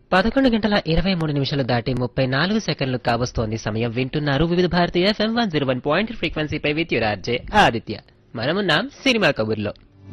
11 గంటల 23 నిమిషాలు దాటి 34 సెకండ్లు కావస్తోంది సమయం. వింటున్నారు వివిధ Bharati FM 101.3 ఫ్రీక్వెన్సీపై with your RJ Aditya. మనమున్నాం సినిమా కబుర్లో.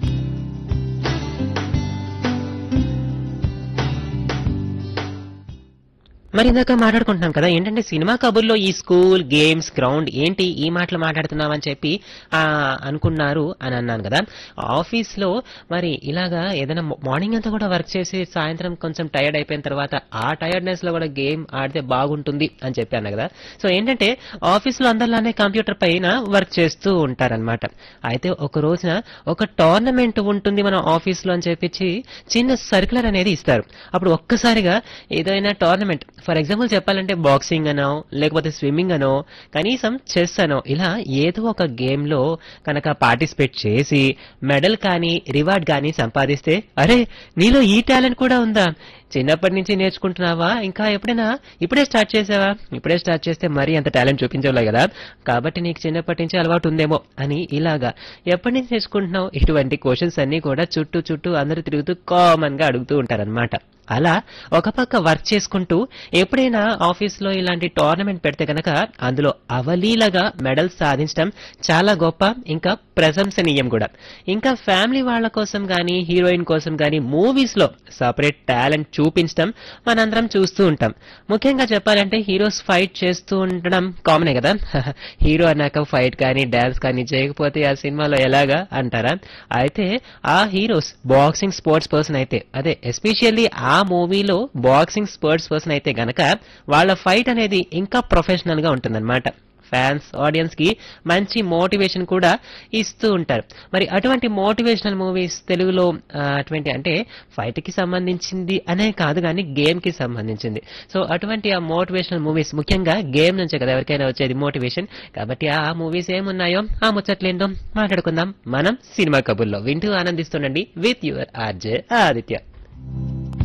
మరి ఇందాక మాట్లాడుకుంటున్నాం కదా, ఏంటంటే సినిమా కబుర్లో ఈ స్కూల్ గేమ్స్ గ్రౌండ్ ఏంటి ఈ మాటలు మాట్లాడుతున్నామని చెప్పి అనుకున్నారు అని అన్నాను కదా. ఆఫీస్ లో మరి ఇలాగా ఏదైనా మార్నింగ్ అంతా కూడా వర్క్ చేసి సాయంత్రం కొంచెం టైర్డ్ అయిపోయిన తర్వాత ఆ టైర్డ్నెస్ లో కూడా గేమ్ ఆడితే బాగుంటుంది అని చెప్పాను కదా. సో ఏంటంటే ఆఫీస్ లో అందరిలానే కంప్యూటర్ పైన వర్క్ చేస్తూ ఉంటారనమాట. అయితే ఒక రోజున ఒక టోర్నమెంట్ ఉంటుంది మన ఆఫీస్ లో అని చెప్పి చిన్న సర్క్యులర్ అనేది ఇస్తారు. అప్పుడు ఒక్కసారిగా ఏదైనా టోర్నమెంట్, ఫర్ ఎగ్జాంపుల్ చెప్పాలంటే బాక్సింగ్ అనో లేకపోతే స్విమ్మింగ్ అనో కనీసం చెస్ అనో ఇలా ఏదో ఒక గేమ్ లో కనుక పార్టిసిపేట్ చేసి మెడల్ కానీ రివార్డ్ కానీ సంపాదిస్తే, అరే నీలో ఈ టాలెంట్ కూడా ఉందా, చిన్నప్పటి నుంచి నేర్చుకుంటున్నావా, ఇంకా ఎప్పుడైనా ఇప్పుడే స్టార్ట్ చేసావా, ఇప్పుడే స్టార్ట్ చేస్తే మరీ అంత టాలెంట్ చూపించలే కదా, కాబట్టి నీకు చిన్నప్పటి నుంచి అలవాటు ఉందేమో అని ఇలాగా ఎప్పటి నుంచి నేర్చుకుంటున్నావు, ఇటువంటి క్వశ్చన్స్ అన్ని కూడా చుట్టూ చుట్టూ అందరూ తిరుగుతూ కామన్ గా అడుగుతూ ఉంటారనమాట. అలా ఒక పక్క వర్క్ చేసుకుంటూ ఎప్పుడైనా ఆఫీస్ లో ఇలాంటి టోర్నమెంట్ పెడితే కనుక అందులో అవలీలగా మెడల్స్ సాధించడం చాలా గొప్ప, ఇంకా ప్రశంసనీయం కూడా. ఇంకా ఫ్యామిలీ వాళ్ళ కోసం గానీ హీరోయిన్ కోసం గానీ మూవీస్ లో సపరేట్ టాలెంట్ చూపించడం మనందరం చూస్తూ ఉంటాం. ముఖ్యంగా చెప్పాలంటే హీరోస్ ఫైట్ చేస్తూ ఉండడం కామనే కదా. హీరో అన్నాక ఫైట్ కానీ డాన్స్ కానీ చేయకపోతే ఆ సినిమాలో ఎలాగా అంటారా. అయితే ఆ హీరోస్ బాక్సింగ్ స్పోర్ట్స్ పర్సన్ అయితే, అదే ఎస్పెషల్లీ ఆ మూవీలో బాక్సింగ్ స్పోర్ట్స్ పర్సన్ అయితే గనక వాళ్ళ ఫైట్ అనేది ఇంకా ప్రొఫెషనల్ గా ఉంటుందన్నమాట. ఫ్యాన్స్ ఆడియన్స్ కి మంచి మోటివేషన్ కూడా ఇస్తూ ఉంటారు. మరి అటువంటి మోటివేషనల్ మూవీస్ తెలుగులో అటువంటి అంటే ఫైట్ కి సంబంధించింది అనే కాదు కానీ గేమ్ కి సంబంధించింది. సో అటువంటి ఆ మోటివేషనల్ మూవీస్ ముఖ్యంగా గేమ్ నుంచే కదా ఎవరికైనా వచ్చేది మోటివేషన్. కాబట్టి ఆ మూవీస్ ఏమున్నాయో ఆ ముచ్చట్లేందో మాట్లాడుకుందాం మనం సినిమా కబుర్లో. వింటూ ఆనందిస్తుండండి విత్ యువర్ ఆర్జే ఆదిత్య.